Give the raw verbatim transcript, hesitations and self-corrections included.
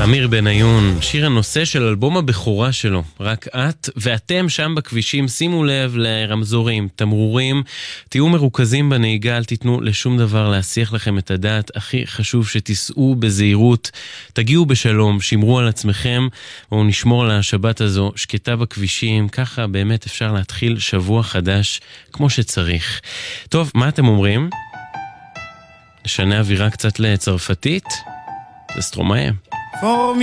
אמיר בניון, שיר הנושא של אלבום הבכורה שלו, רק את ואתם שם בכבישים, שימו לב לרמזורים, תמרורים, תהיו מרוכזים בנהיגה, אל תיתנו לשום דבר להסיח לכם את הדעת, הכי חשוב שתיסעו בזהירות, תגיעו בשלום, שמרו על עצמכם, בואו נשמור על השבת הזו שקטה בכבישים, ככה באמת אפשר להתחיל שבוע חדש כמו שצריך. טוב, מה אתם אומרים? נשנה אווירה קצת לצרפתית? זה סטרומאה. For